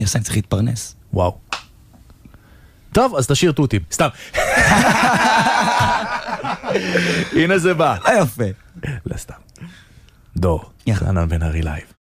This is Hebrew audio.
עושה, אני צריך להתפרנס. וואו. טוב, אז תשאיר תותים. סתם. הנה זה בא. לא יפה. לא סתם. דור, חנן בן ארי לייב.